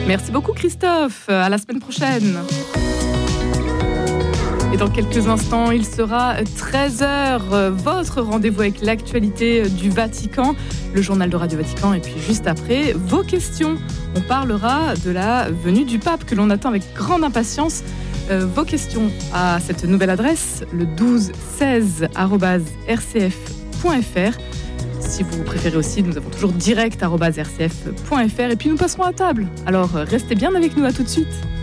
Merci beaucoup Christophe, à la semaine prochaine. Et dans quelques instants, il sera 13h, votre rendez-vous avec l'actualité du Vatican, le journal de Radio Vatican, et puis juste après, vos questions. On parlera de la venue du pape que l'on attend avec grande impatience. Vos questions à cette nouvelle adresse, le 1216@rcf.fr. Si vous préférez aussi, nous avons toujours direct@rcf.fr. Et puis nous passerons à table. Alors restez bien avec nous, à tout de suite.